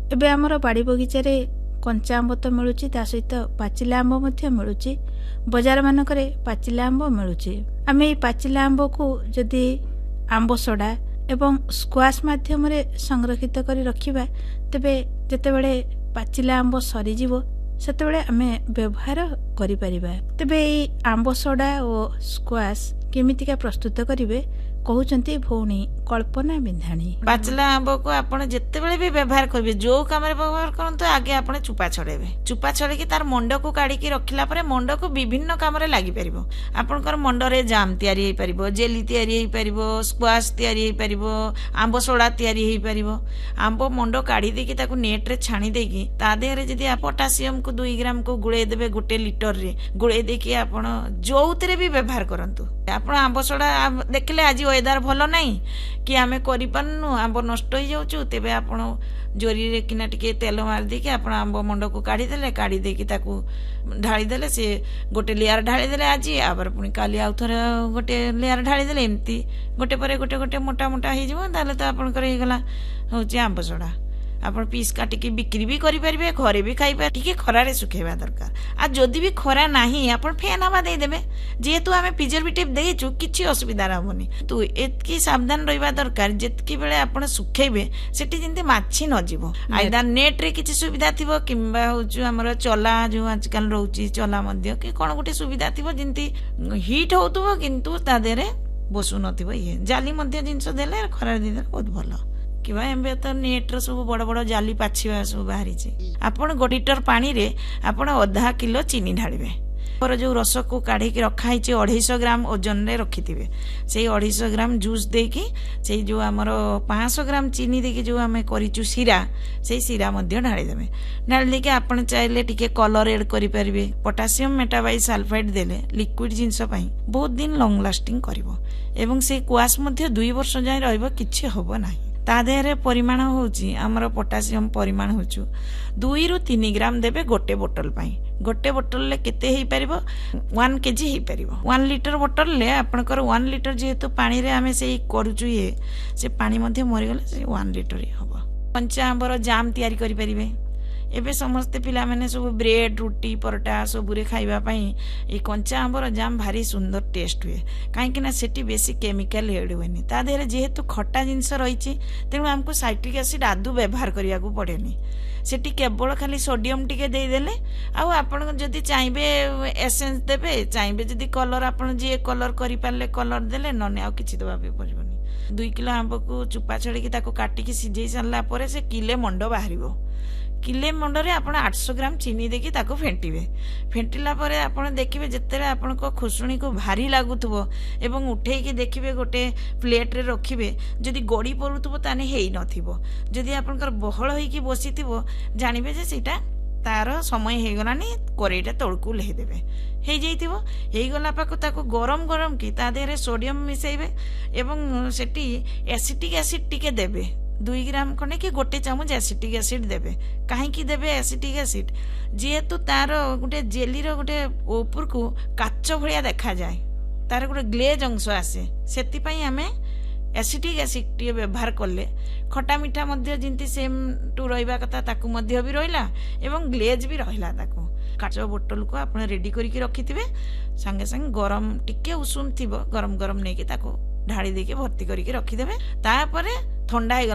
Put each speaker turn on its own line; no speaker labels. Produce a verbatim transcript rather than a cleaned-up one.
एबे आमर बाड़ी बगीचारे कंचा आंब तो मिलूँ ता सहित पाचिला आंब मध्य मिलूँ बजार मानकरे पाचिला आंब मिलूँ आम ये पाचिला आंब को जदि आंब सड़ा एवं स्क्वाश माध्यम संरक्षित कर रखिबा तेबे जेतेबेले पाचिला आंब सरीजिवो सेतेबेले आमे व्यवहार करि परिबा। तेबे ई आंब सड़ा और स्क्वाश केमितिका प्रस्तुत करिवे कहउचंती भौणी कल्पना बिंधाणी।
पाचिला आंब को आपण जेतेबेले भी व्यवहार करिवे जो काम रे व्यवहार करंतु आगे आपण चुपा छड़ेबे चुपा छड़े कि तार मंड को काढ़ी की रखिला परे मंड को विभिन्न काम रे लागि परिबो। आपनकर मंड रे जाम तयारी हेई परिबो जेली तयारी हेई परिबो स्क्वाश तयारी हेई परिबो आंब सोडा तयारी हेई परिबो। आंब मंड काढ़ी देकी ताकू नेट रे छाणी देकी ता देहरे जदी पोटासियम को दो ग्राम को गुळे देबे गोटे लिटर रे गुळे देकी आपण जोउतरे भी व्यवहार करंतु। आपण आंब सोडा देखले आज वेदर भलो नहीं कि आमे करि पन्नु आंब नष्ट हो जाउछु तेबे आपण जोरी रे किना टिके तेल मार देकी आपण आंब मंड को काढ़ी देले काढ़ी देकी ताकू ढाली देले से गोटे लेयर ढाली देले आज आबर पुनी काली आउ थरे गोटे लेयर ढाली देले एम्ति गोटे परे गोटे गोटे मोटा मोटा हे जिवो ताले त आपण करे हे गला होची आंब सोडा। आपण पीस काटिकी बिक्री भी करि परिबे घरे भी खाइ पारे टिके खरा रे सुखेबा दरकार। आ जदी भी खरा नाही आपण फैन हवा दे देबे जेतु आमे प्रिजर्वेटिव देइछु किछि असुविधा रहबनी। तू एतकी सावधान रहिबा दरकार जेतकी बेले आपण सुखेबे सेठी जिंते माछी न जीवो आइदर नेट रे किछि सुविधा थिबो किंबा होछु हमर चला जो आजकल रहउची चला मध्य कि कोन गोटे सुविधा थिबो जिंती हीट होतबो किंतु ता देरे बसु नथिबो ये जाली मध्य जिंस देले खरा दिन बहुत भलो किबा एम्बे तो नेट रो सब बड़ बड़ जाली पाछिबा सब बाहरी छे। आपण गोटे लिटर पानी रे आपण आधा किलो चीनी ढालिबे पर जो रस को काढ़ी की रखा है अढ़ाई ग्राम ओजन रे रखिथिबे से अढ़ाई ग्राम जूस देकी से जो आमर पाँच सौ ग्राम चीनी देकी जो आमे करिचु सीरा से सीरा मध्य ढाली देबे ढाली देके आपण चाहिले टिके कलर ऐड करि परिबे। पोटासियम मेटाबाई सल्फाइड देले लिक्विड जिंस पई बहुत दिन लॉन्ग लास्टिंग करिवो एवं से क्वास मध्य दुई वर्ष जाय रहइबो किछि होबो नाही। ता देहरे परिमाण होची आमर पोटासियम परिमाण होचु दुई रु तीन ग्राम देबे गोटे बोतल पाई गोटे बोतल ले केते हेई परिबो वन केजी हेई परिबो वन लिटर बोतल ले आपनकर वन लिटर जेहेतु पानी रे आमे सेई करूचु ये से पानी मध्य मरि गले से वन लिटर ही हबो। कंचा आंबर जाम तयारी करि परिबे एबे समस्त पिला माने सब ब्रेड रुटी परोटा सबुरे खाइबा पई ए कंचा आंबर जाम भारी सुंदर टेस्ट हुए काहे कि ना सेठी बेसी केमिकल एड होनी ता देहरे जेहेतु खट्टा जिंस रहिछि तेणु हमको साइट्रिक एसिड आदु व्यवहार करिया को पड़ेनी सेठी केवल खाली सोडियम टिके दे देले आ आपण जदी चाइबे एसेंस देबे चाइबे जदी कलर आपण जे कलर करि पाले कलर देले नने आ किछि दबा पे पड़बनी। दुई किलो आंब को चुपा छड़ी की ताको काटी की सिझेई सारला परे से किले मंड बाहरिबो किले मंडरे आपण आठ सौ ग्राम चीनी देकी ताको फेंटिबे फेंटिला परे आपण देखिबे जत्ते आपण को खुसुणी को भारी लागुथबो एवं उठेई की देखिबे गोटे प्लेट रे रखिबे जदी गड़ी परुथबो ताने हेई नथिबो जदी आपनकर बहळ होई की बसिथिबो जानिबे जे सेटा तार समय हे गलानी करेटा तळकु लेहि देबे हे जैथिबो हे गला पाको ताको गरम गरम की ता देरे सोडियम मिसेइबे एवं सेटी एसिटिक एसिड टिके देबे दुई ग्राम खने कि गोटे चामच एसिटिक एसिड देबे काहे की देबे एसिटिक एसिड जेहेतु तार गोटे जेली रो गोटे ऊपर को काच भलिया देखा जाए तार गोटे ग्लेज अंश आसे सेति पई हमें एसिटिक एसिड टी व्यवहार करले खटा मीठा मध्य जिंती सेम टू रहिबा कथा ताकू मध्य भी रहिला एवं ग्लेज भी रहिला ताकू काच बोतल को आपण रेडी करिके रखिथिबे संगे संगे गरम टिके उषुम थिबो गरम गरम नेकी ताकू ढाली देके भर्ती करिके रखि देबे तापरे ठंडा